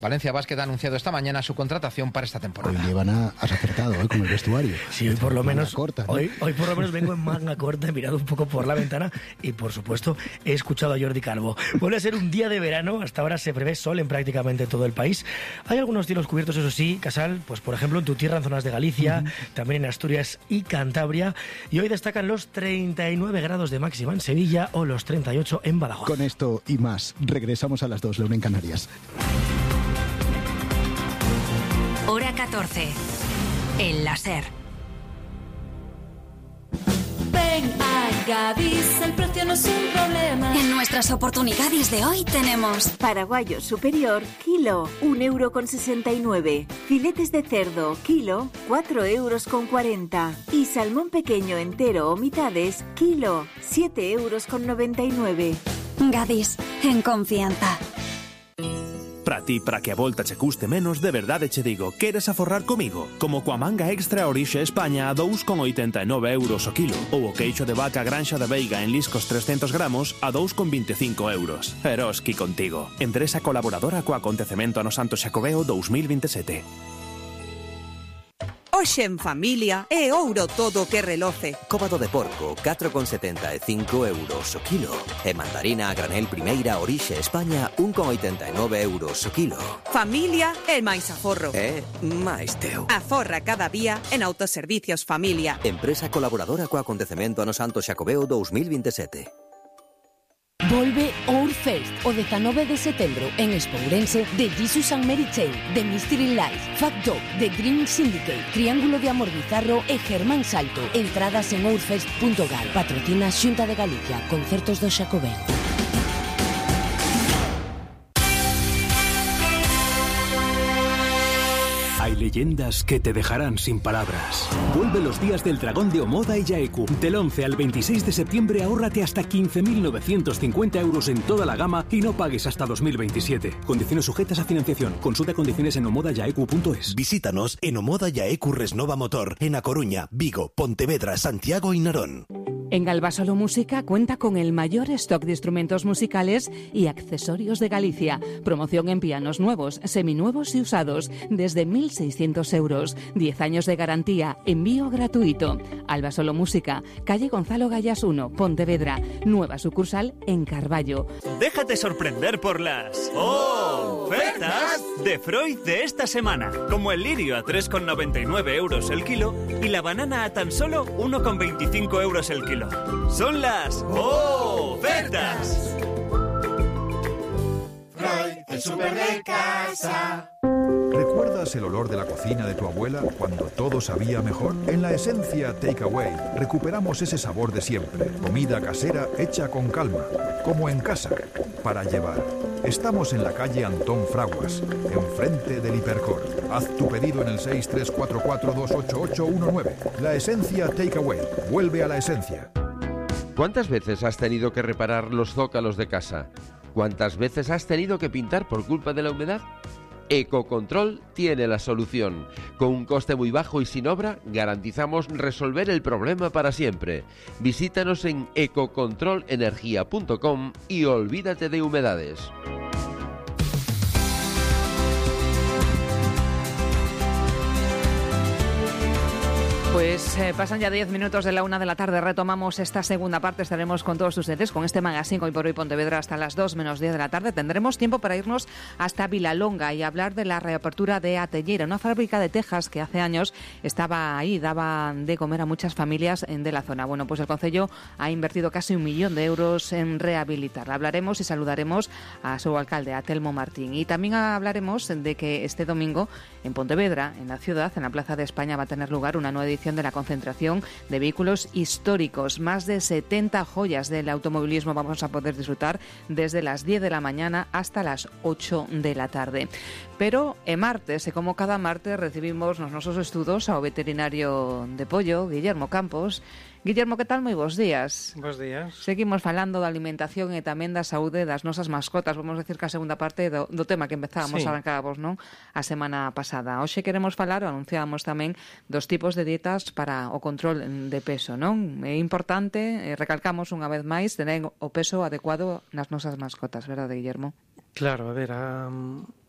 Valencia Basket ha anunciado esta mañana su contratación para esta temporada. Hoy llevan has acertado con el vestuario. Sí, hoy por lo menos corta, ¿no? hoy por lo menos vengo en manga corta, he mirado un poco por la ventana y por supuesto he escuchado a Jordi Calvo. Vuelve a ser un día de verano, hasta ahora se prevé sol en prácticamente todo el país. Hay algunos cielos cubiertos, eso sí, Casal, pues por ejemplo en tu tierra, en zonas de Galicia, también en Asturias y Cantabria, y hoy destacan los 39 grados de máxima en Sevilla o los 38 en Badajoz. Con esto y más, regresamos a las 2, la 1 en Canarias. Hora 14. El láser. Ven a Gadis, el precio no es un problema. En nuestras oportunidades de hoy tenemos paraguayo superior, kilo, 1,69 €. Filetes de cerdo, kilo, 4,40 €. Y salmón pequeño entero o mitades, kilo, 7,99 €. Gadis, en confianza. Para ti, para que a volta che custe menos, de verdade che digo, queres aforrar comigo? Como coa manga extra Orixe España a 2,89 € o kilo, ou o queixo de vaca Granxa de Veiga en liscos 300 gramos a 2,25 €. Eroski contigo. Empresa colaboradora co acontecemento ano Santo Xacobeo 2027. Hoxe en familia é ouro todo que reloce. Cóbado de porco, 4,75 € o kilo. E mandarina a granel primeira Orixe España, 1,89 € o kilo. Familia é máis aforro. É máis teu. Aforra cada día en Autoservicios Familia. Empresa colaboradora co acontecemento ano Santo Xacobeo 2027. Volve Ourfest o 19 de setembro en Espourense de Jesus and Mary Chain, The Mystery Lights, Fat Dog, The Green Syndicate, Triángulo de Amor Bizarro e Germán Salto. Entradas en ourfest.gal. Patrocina Xunta de Galicia, Concertos do Xacobeo. Hay leyendas que te dejarán sin palabras. Vuelve los días del dragón de Omoda y Yaeku. Del 11 al 26 de septiembre ahórrate hasta 15.950 € en toda la gama y no pagues hasta 2027. Condiciones sujetas a financiación. Consulta condiciones en omodayaeku.es. Visítanos en Omoda Yaeku Resnova Motor, en A Coruña, Vigo, Pontevedra, Santiago y Narón. En Galvasolo Música cuenta con el mayor stock de instrumentos musicales y accesorios de Galicia. Promoción en pianos nuevos, seminuevos y usados desde 1.600 €. 10 años de garantía. Envío gratuito. Albasolo Música, calle Gonzalo Gallas 1, Pontevedra. Nueva sucursal en Carballo. Déjate sorprender por las ofertas de Freud de esta semana. Como el lirio a 3,99 € el kilo y la banana a tan solo 1,25 € el kilo. Son las ofertas. Freud, el súper de casa. ¿Recuerdas el olor de la cocina de tu abuela cuando todo sabía mejor? En la esencia Takeaway recuperamos ese sabor de siempre. Comida casera hecha con calma, como en casa, para llevar. Estamos en la calle Antón Fraguas, enfrente del Hipercor. Haz tu pedido en el 634428819. La esencia Takeaway. Vuelve a la esencia. ¿Cuántas veces has tenido que reparar los zócalos de casa? ¿Cuántas veces has tenido que pintar por culpa de la humedad? Ecocontrol tiene la solución. Con un coste muy bajo y sin obra, garantizamos resolver el problema para siempre. Visítanos en ecocontrolenergia.com y olvídate de humedades. Pues pasan ya 10 minutos de la 1 de la tarde. Retomamos esta segunda parte. Estaremos con todos ustedes con este magazine Hoy por Hoy Pontevedra hasta las 2 menos 10 de la tarde. Tendremos tiempo para irnos hasta Vilalonga y hablar de la reapertura de Atellera, una fábrica de tejas que hace años estaba ahí, daba de comer a muchas familias de la zona. Bueno, pues el Concello ha invertido casi 1 millón de euros en rehabilitarla. Hablaremos y saludaremos a su alcalde, a Telmo Martín. Y también hablaremos de que este domingo en Pontevedra, en la ciudad, en la Plaza de España, va a tener lugar una nueva edición de la concentración de vehículos históricos. Más de 70 joyas del automovilismo vamos a poder disfrutar desde las 10 de la mañana hasta las 8 de la tarde. Pero martes, e como cada martes, recibimos nos nosos estudos ao veterinario de pollo, Guillermo Campos. Guillermo, que tal? Moi bons días. Bos días. Seguimos falando da alimentación e tamén da saúde das nosas mascotas. Vamos decir que a segunda parte do tema que empezábamos, arrancábamos, non? A semana pasada. Hoxe queremos falar, o anunciábamos tamén, dos tipos de dietas para o control de peso, non? É importante, recalcamos unha vez máis, tener o peso adecuado nas nosas mascotas, verdade, Guillermo? Claro, a ver,